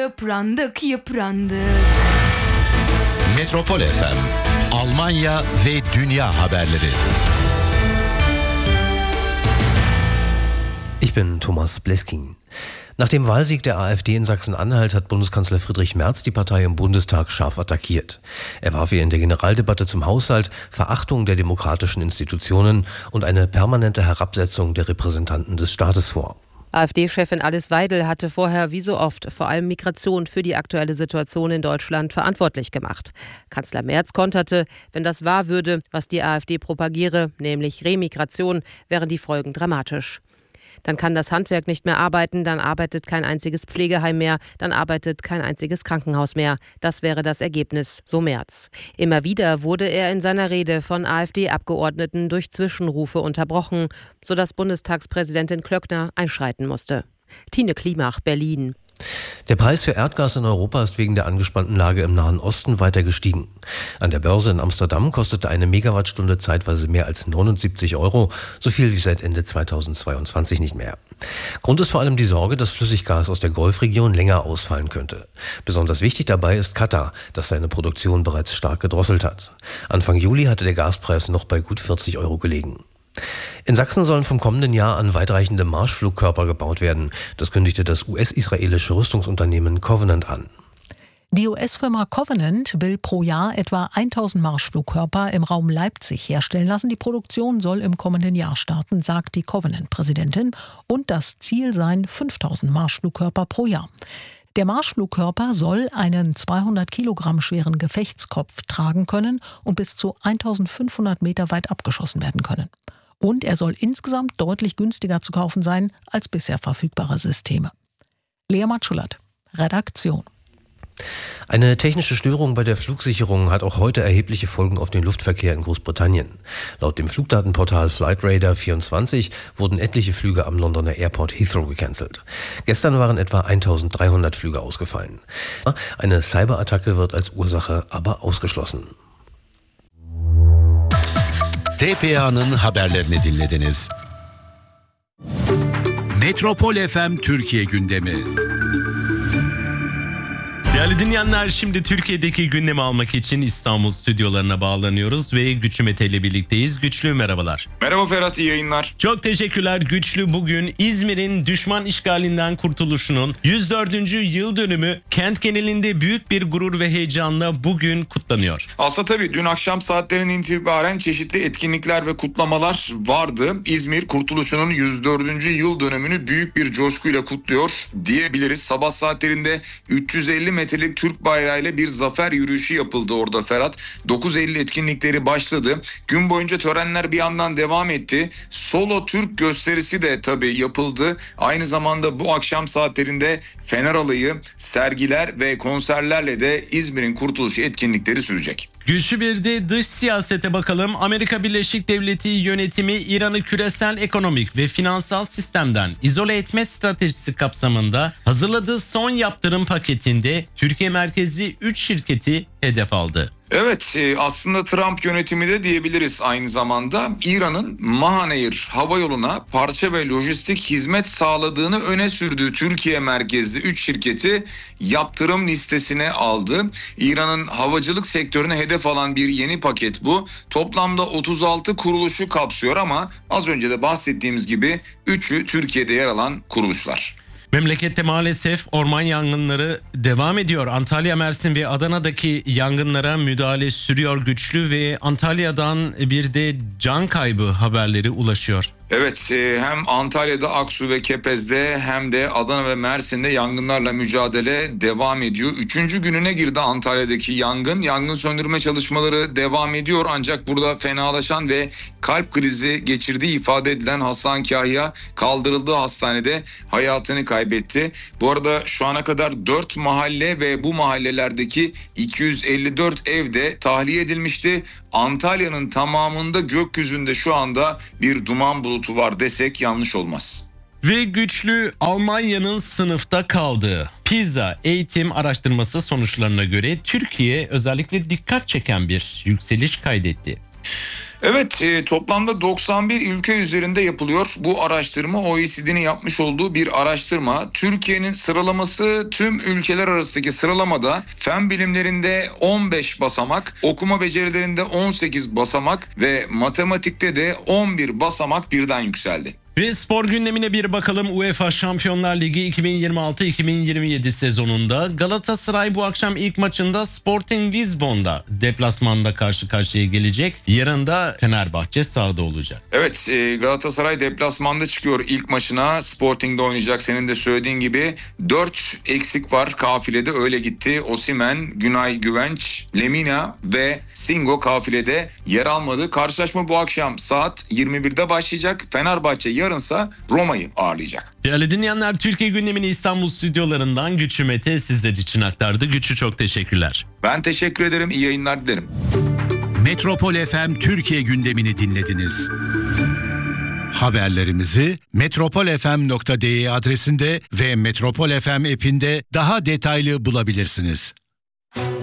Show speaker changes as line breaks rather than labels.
Yıprandık.
Metropol FM, Almanya ve dünya haberleri.
Ich bin Thomas Bleskin. Nach dem Wahlsieg der AfD in Sachsen-Anhalt hat Bundeskanzler Friedrich Merz die Partei im Bundestag scharf attackiert. Er warf ihr in der Generaldebatte zum Haushalt Verachtung der demokratischen Institutionen und eine permanente Herabsetzung der Repräsentanten des Staates vor.
AfD-Chefin Alice Weidel hatte vorher wie so oft vor allem Migration für die aktuelle Situation in Deutschland verantwortlich gemacht. Kanzler Merz konterte, wenn das wahr würde, was die AfD propagiere, nämlich Remigration, wären die Folgen dramatisch. Dann kann das Handwerk nicht mehr arbeiten, dann arbeitet kein einziges Pflegeheim mehr, dann arbeitet kein einziges Krankenhaus mehr. Das wäre das Ergebnis, so Merz. Immer wieder wurde er in seiner Rede von AfD-Abgeordneten durch Zwischenrufe unterbrochen, sodass Bundestagspräsidentin Klöckner einschreiten musste. Tine Klimach, Berlin.
Der Preis für Erdgas in Europa ist wegen der angespannten Lage im Nahen Osten weiter gestiegen. An der Börse in Amsterdam kostete eine Megawattstunde zeitweise mehr als 79 €, so viel wie seit Ende 2022 nicht mehr. Grund ist vor allem die Sorge, dass Flüssiggas aus der Golfregion länger ausfallen könnte. Besonders wichtig dabei ist Katar, das seine Produktion bereits stark gedrosselt hat. Anfang Juli hatte der Gaspreis noch bei gut 40 € gelegen. In Sachsen sollen vom kommenden Jahr an weitreichende Marschflugkörper gebaut werden. Das kündigte das US-israelische Rüstungsunternehmen Covenant an.
Die US-Firma Covenant will pro Jahr etwa 1000 Marschflugkörper im Raum Leipzig herstellen lassen. Die Produktion soll im kommenden Jahr starten, sagt die Covenant-Präsidentin. Und das Ziel seien 5000 Marschflugkörper pro Jahr. Der Marschflugkörper soll einen 200 Kilogramm schweren Gefechtskopf tragen können und bis zu 1500 Meter weit abgeschossen werden können. Und er soll insgesamt deutlich günstiger zu kaufen sein als bisher verfügbare Systeme. Lea Matschulat, Redaktion.
Eine technische Störung bei der Flugsicherung hat auch heute erhebliche Folgen auf den Luftverkehr in Großbritannien. Laut dem Flugdatenportal Flightradar24 wurden etliche Flüge am Londoner Airport Heathrow gecancelt. Gestern waren etwa 1300 Flüge ausgefallen. Eine Cyberattacke wird als Ursache aber ausgeschlossen.
TPA'nın haberlerini dinlediniz. Metropol FM Türkiye gündemi.
Değerli dinleyenler, şimdi Türkiye'deki gündemi almak için İstanbul stüdyolarına bağlanıyoruz ve Güçlü Mete ile birlikteyiz. Güçlü, merhabalar.
Merhaba Ferhat, iyi yayınlar.
Çok teşekkürler Güçlü. Bugün İzmir'in düşman işgalinden kurtuluşunun 104. yıl dönümü kent genelinde büyük bir gurur ve heyecanla bugün kutlanıyor.
Aslında tabii dün akşam saatlerinden itibaren çeşitli etkinlikler ve kutlamalar vardı. İzmir kurtuluşunun 104. yıl dönümünü büyük bir coşkuyla kutluyor diyebiliriz. Sabah saatlerinde 350 metrelik Türk bayrağıyla bir zafer yürüyüşü yapıldı orada Ferhat. 9.50 etkinlikleri başladı. Gün boyunca törenler bir yandan devam etti. Solo Türk gösterisi de tabii yapıldı. Aynı zamanda bu akşam saatlerinde Fener Alayı, sergiler ve konserlerle de İzmir'in kurtuluşu etkinlikleri sürecek.
Güçlü, bir de dış siyasete bakalım. Amerika Birleşik Devletleri yönetimi İran'ı küresel ekonomik ve finansal sistemden izole etme stratejisi kapsamında hazırladığı son yaptırım paketinde Türkiye merkezli 3 şirketi hedef aldı.
Evet, aslında Trump yönetimi de diyebiliriz aynı zamanda. İran'ın Mahaneyr havayoluna parça ve lojistik hizmet sağladığını öne sürdüğü Türkiye merkezli 3 şirketi yaptırım listesine aldı. İran'ın havacılık sektörüne hedef alan bir yeni paket bu. Toplamda 36 kuruluşu kapsıyor ama az önce de bahsettiğimiz gibi 3'ü Türkiye'de yer alan kuruluşlar.
Memlekette maalesef orman yangınları devam ediyor. Antalya, Mersin ve Adana'daki yangınlara müdahale sürüyor Güçlü ve Antalya'dan bir de can kaybı haberleri ulaşıyor.
Evet, hem Antalya'da Aksu ve Kepez'de hem de Adana ve Mersin'de yangınlarla mücadele devam ediyor. 3. gününe girdi Antalya'daki yangın. Yangın söndürme çalışmaları devam ediyor ancak burada fenalaşan ve kalp krizi geçirdiği ifade edilen Hasan Kahya kaldırıldığı hastanede hayatını kaybetti. Bu arada şu ana kadar 4 mahalle ve bu mahallelerdeki 254 ev de tahliye edilmişti. Antalya'nın tamamında gökyüzünde şu anda bir duman bulutu var desek yanlış olmaz.
Ve Güçlü, Almanya'nın sınıfta kaldığı PISA eğitim araştırması sonuçlarına göre Türkiye özellikle dikkat çeken bir yükseliş kaydetti.
Evet, toplamda 91 ülke üzerinde yapılıyor. Bu araştırma OECD'nin yapmış olduğu bir araştırma. Türkiye'nin sıralaması tüm ülkeler arasındaki sıralamada fen bilimlerinde 15 basamak, okuma becerilerinde 18 basamak ve matematikte de 11 basamak birden yükseldi.
Ve spor gündemine bir bakalım. UEFA Şampiyonlar Ligi 2026-2027 sezonunda Galatasaray bu akşam ilk maçında Sporting Lisbon'da deplasmanda karşı karşıya gelecek. Yarın da Fenerbahçe sahada olacak.
Evet, Galatasaray deplasmanda çıkıyor ilk maçına. Sporting'de oynayacak, senin de söylediğin gibi. 4 eksik var kafilede, öyle gitti. Osimhen, Günay Güvenç, Lemina ve Singo kafilede yer almadı. Karşılaşma bu akşam saat 21'de başlayacak. Fenerbahçe yarınsa Roma'yı ağırlayacak.
Değerli dinleyenler, Türkiye gündemini İstanbul stüdyolarından Güçlü Mete sizler için aktardı. Güçlü, çok teşekkürler.
Ben teşekkür ederim. İyi yayınlar dilerim.
Metropol FM Türkiye gündemini dinlediniz. Haberlerimizi metropolfm.de adresinde ve Metropol FM app'inde daha detaylı bulabilirsiniz.